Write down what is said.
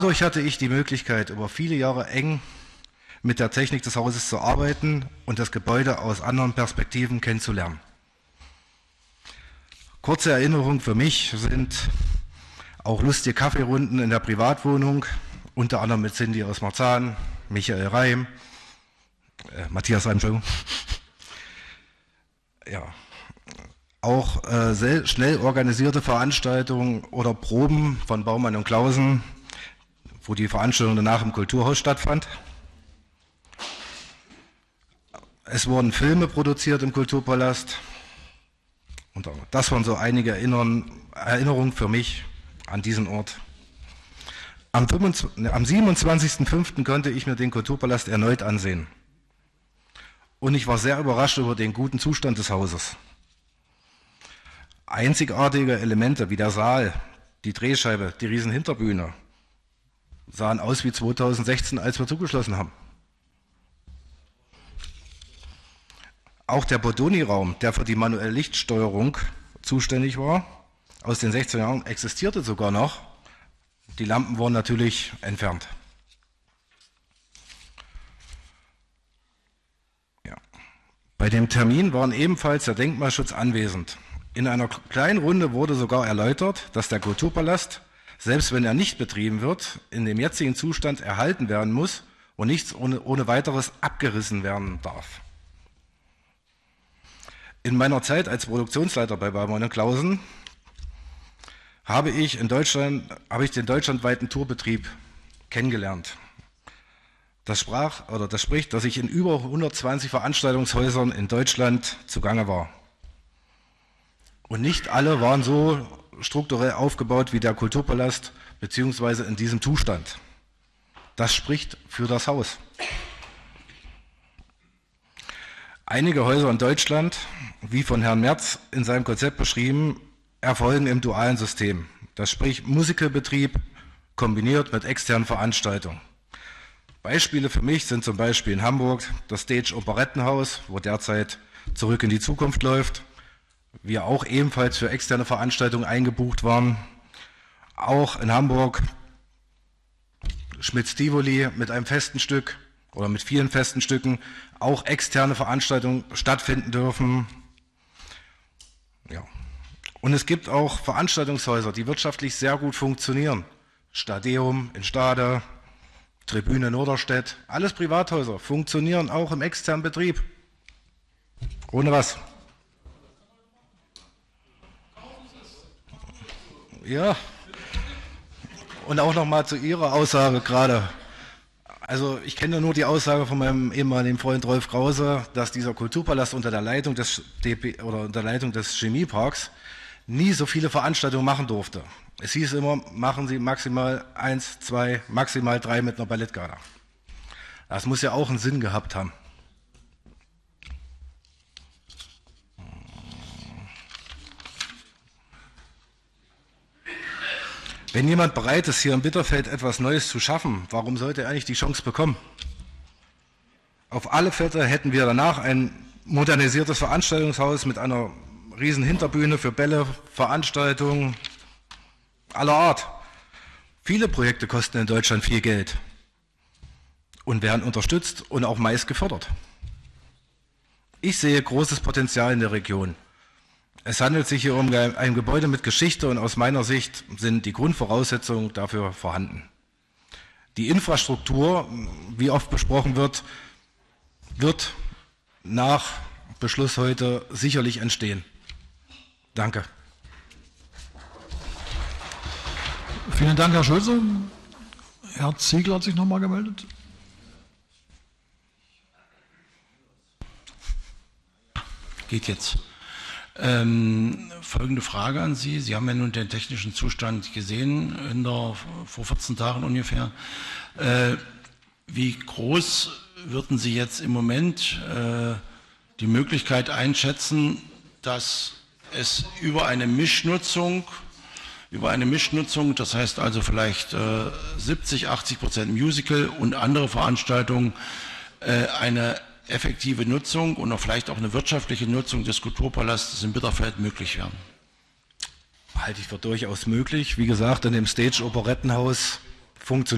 Dadurch hatte ich die Möglichkeit, über viele Jahre eng mit der Technik des Hauses zu arbeiten und das Gebäude aus anderen Perspektiven kennenzulernen. Kurze Erinnerungen für mich sind auch lustige Kaffeerunden in der Privatwohnung, unter anderem mit Cindy aus Marzahn, Michael Reim, Matthias Reim, Entschuldigung. Ja. Auch schnell organisierte Veranstaltungen oder Proben von Baumann und Clausen, wo die Veranstaltung danach im Kulturhaus stattfand. Es wurden Filme produziert im Kulturpalast. Und das waren so einige Erinnerungen für mich an diesen Ort. Am 27.05. konnte ich mir den Kulturpalast erneut ansehen. Und ich war sehr überrascht über den guten Zustand des Hauses. Einzigartige Elemente wie der Saal, die Drehscheibe, die riesen Hinterbühne sahen aus wie 2016, als wir zugeschlossen haben. Auch der Bodoni-Raum, der für die manuelle Lichtsteuerung zuständig war, aus den 16er Jahren, existierte sogar noch. Die Lampen wurden natürlich entfernt. Ja. Bei dem Termin waren ebenfalls der Denkmalschutz anwesend. In einer kleinen Runde wurde sogar erläutert, dass der Kulturpalast, selbst wenn er nicht betrieben wird, in dem jetzigen Zustand erhalten werden muss und nichts ohne weiteres abgerissen werden darf. In meiner Zeit als Produktionsleiter bei Baumann und Clausen habe ich den deutschlandweiten Tourbetrieb kennengelernt. Das spricht, dass ich in über 120 Veranstaltungshäusern in Deutschland zugange war. Und nicht alle waren so strukturell aufgebaut wie der Kulturpalast, beziehungsweise in diesem Zustand. Das spricht für das Haus. Einige Häuser in Deutschland, wie von Herrn Merz in seinem Konzept beschrieben, erfolgen im dualen System. Das spricht Musicalbetrieb kombiniert mit externen Veranstaltungen. Beispiele für mich sind zum Beispiel in Hamburg das Stage Operettenhaus, wo derzeit Zurück in die Zukunft läuft. Wir auch ebenfalls für externe Veranstaltungen eingebucht waren. Auch in Hamburg Schmitz-Tivoli mit einem festen Stück oder mit vielen festen Stücken auch externe Veranstaltungen stattfinden dürfen. Ja. Und es gibt auch Veranstaltungshäuser, die wirtschaftlich sehr gut funktionieren. Stadeum in Stade, Tribüne Norderstedt, alles Privathäuser, funktionieren auch im externen Betrieb. Ohne was? Ja. Und auch nochmal zu Ihrer Aussage gerade. Also ich kenne nur die Aussage von meinem ehemaligen Freund Rolf Krause, dass dieser Kulturpalast unter der Leitung des Chemieparks nie so viele Veranstaltungen machen durfte. Es hieß immer, machen Sie maximal 1, 2, maximal 3 mit einer Ballettgala. Das muss ja auch einen Sinn gehabt haben. Wenn jemand bereit ist, hier in Bitterfeld etwas Neues zu schaffen, warum sollte er eigentlich die Chance bekommen? Auf alle Fälle hätten wir danach ein modernisiertes Veranstaltungshaus mit einer riesen Hinterbühne für Bälle, Veranstaltungen aller Art. Viele Projekte kosten in Deutschland viel Geld und werden unterstützt und auch meist gefördert. Ich sehe großes Potenzial in der Region. Es handelt sich hier um ein Gebäude mit Geschichte und aus meiner Sicht sind die Grundvoraussetzungen dafür vorhanden. Die Infrastruktur, wie oft besprochen wird, wird nach Beschluss heute sicherlich entstehen. Danke. Vielen Dank, Herr Schulze. Herr Ziegler hat sich noch mal gemeldet. Geht jetzt. Folgende Frage an Sie. Sie haben ja nun den technischen Zustand gesehen, vor 14 Tagen ungefähr. Wie groß würden Sie jetzt im Moment die Möglichkeit einschätzen, dass es über eine Mischnutzung, das heißt also vielleicht 70–80% Musical und andere Veranstaltungen, eine effektive Nutzung und vielleicht auch eine wirtschaftliche Nutzung des Kulturpalastes in Bitterfeld möglich werden? Halte ich für durchaus möglich. Wie gesagt, in dem Stage Operettenhaus funktioniert